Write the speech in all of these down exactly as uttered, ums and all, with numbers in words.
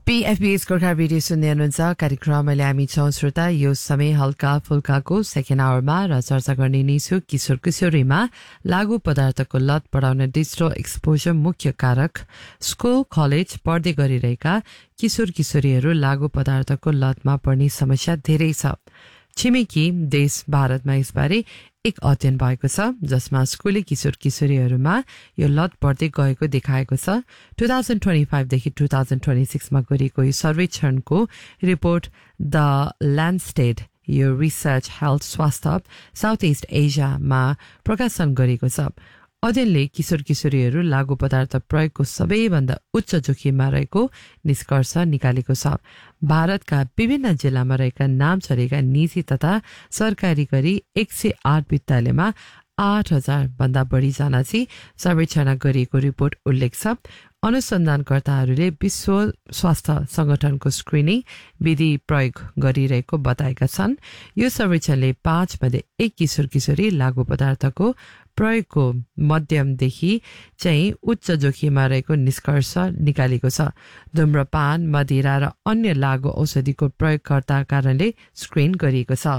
पीएफबीएस Gorkha radio सुन्दै हुनुहुन्छ कार्यक्रम अहिले हामी छौं श्रोता यो समय हल्का फुल्काको सेकेन्ड आवरमा र चर्चा गर्ने नै छु किशोर किशोरीमा लागू पदार्थको लत बढाउन डिस्ट्रो एक्सपोजर मुख्य कारक स्कुल कलेज पढ्दै गरिरहेका किशोर किशोरीहरू लागू पदार्थको लतमा पर्ने समस्या धेरै छ छिमेकी देश भारतमा यसबारे एक अध्ययन भएको छ जसमा स्कुले किशोर किशोरीहरूमा यो लत बढ्दै गएको देखाएको छ two thousand twenty-five देखि two thousand twenty-six मा गरिएको यो सर्वेक्षणको रिपोर्ट द ल्यान्डस्टेड यो रिसर्च हेल्थ स्वास्थ्य साउथ ईस्ट एसियामा प्रकाशन गरेको छ अध्ययनले किशोर किशोरीहरू लागू पदार्थ प्रयोगको सबैभन्दा उच्च जोखिममा रहेको निष्कर्ष निकालेको छ भारतका विभिन्न जिल्लामा रहेका नाम चलेका निजी तथा सरकारी गरी एक सय आठ विद्यालयमा आठ हजार भन्दा बढी जना चाहिँ सर्वेक्षण गरिएको रिपोर्ट उल्लेख छ अनुसन्धानकर्ताहरूले विश्व स्वास्थ्य संगठनको स्क्रिनिङ विधि प्रयोग गरिरहेको बताएका छन् यो सर्वेक्षणले पाँच मध्ये एक किशोर किशोरी लागू पदार्थको प्रयोगको मध्यमदेखि चाहिँ उच्च जोखिममा रहेको निष्कर्ष निकालेको छ धूम्रपान मदिरा र अन्य लागू औषधिको प्रयोगकर्ता कारणले स्क्रिन गरिएको छ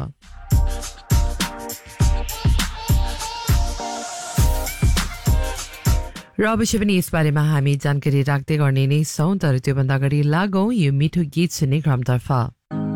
र अवश्य पनि यसबारेमा हामी जानकारी राख्दै गर्ने नै छौं तर त्योभन्दा अगाडि लागौं यो मिठो गीत सुन्ने क्रमतर्फ